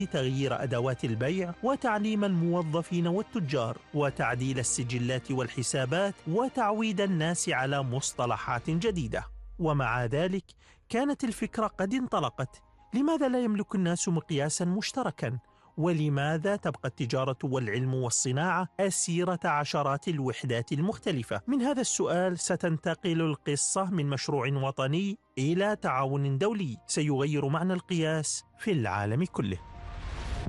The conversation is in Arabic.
تغيير أدوات البيع وتعليم الموظفين والتجار وتعديل السجلات والحسابات وتعويد الناس على مصطلحات جديدة. ومع ذلك كانت الفكرة قد انطلقت. لماذا لا يملك الناس مقياسا مشتركا؟ ولماذا تبقى التجارة والعلم والصناعة أسيرة عشرات الوحدات المختلفة؟ من هذا السؤال ستنتقل القصة من مشروع وطني إلى تعاون دولي سيغير معنى القياس في العالم كله.